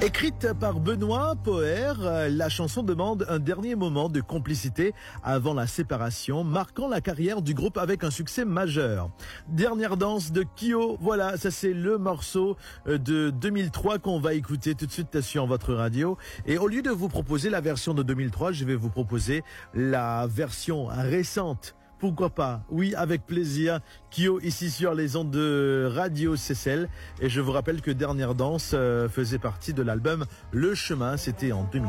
Écrite par Benoît Poher, la chanson demande un dernier moment de complicité avant la séparation, marquant la carrière du groupe avec un succès majeur. Dernière danse de Kyo, voilà, ça c'est le morceau de 2003 qu'on va écouter tout de suite sur votre radio. Et au lieu de vous proposer la version de 2003, je vais vous proposer la version récente. Pourquoi pas? Oui, avec plaisir. Kyo ici sur les ondes de Radio Seychelles. Et je vous rappelle que Dernière Danse faisait partie de l'album Le Chemin. C'était en 2000.